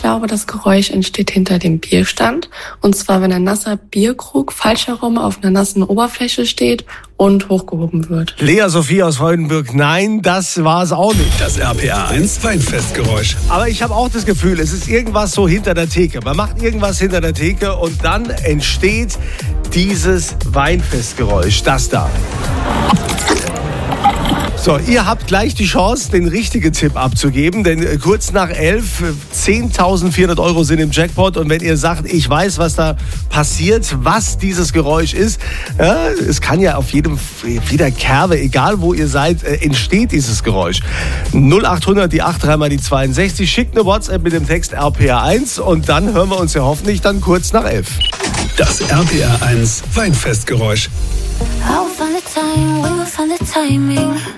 glaube, das Geräusch entsteht hinter dem Bierstand. Und zwar, wenn ein nasser Bierkrug falsch herum auf einer nassen Oberfläche steht und hochgehoben wird. Lea Sophie aus Freudenburg, nein, das war es auch nicht. Das RPA 1 Weinfestgeräusch. Aber ich habe auch das Gefühl, es ist irgendwas so hinter der Theke. Man macht irgendwas hinter der Theke und dann entsteht dieses Weinfestgeräusch, das da. So, ihr habt gleich die Chance, den richtigen Tipp abzugeben, denn kurz nach 11, 10.400 € sind im Jackpot und wenn ihr sagt, ich weiß, was da passiert, was dieses Geräusch ist, ja, es kann ja auf jeder Kerbe, egal wo ihr seid, entsteht dieses Geräusch. 0800, die 8, 3 mal die 62, schickt eine WhatsApp mit dem Text RPA1 und dann hören wir uns ja hoffentlich dann kurz nach 11. Das RPA 1 Weinfestgeräusch. I'll find the time, we will find the timing.